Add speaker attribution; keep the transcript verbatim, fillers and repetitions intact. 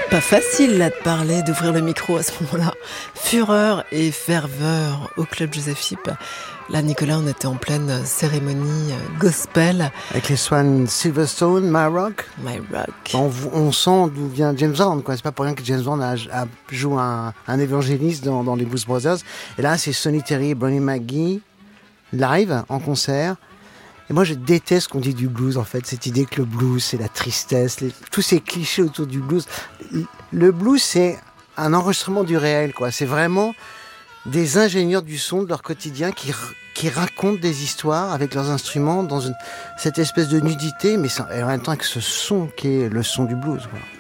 Speaker 1: Pas facile là de parler, d'ouvrir le micro à ce moment-là. Fureur et ferveur au Club Joseph Philippe. Là, Nicolas, on était en pleine cérémonie gospel.
Speaker 2: Avec les Swan Silverstone, My Rock.
Speaker 1: My Rock.
Speaker 2: On, on sent d'où vient James Bond, quoi. C'est pas pour rien que James Bond a, a, joue un, un évangéliste dans, dans les Blues Brothers. Et là, c'est Sonny Terry et Bonnie McGee, live, en concert. Et moi, je déteste qu'on dit du blues, en fait. Cette idée que le blues, c'est la tristesse, les, tous ces clichés autour du blues. Le blues, c'est un enregistrement du réel, quoi. C'est vraiment des ingénieurs du son de leur quotidien qui, qui racontent des histoires avec leurs instruments dans une, cette espèce de nudité, mais en même temps avec ce son qui est le son du blues, quoi.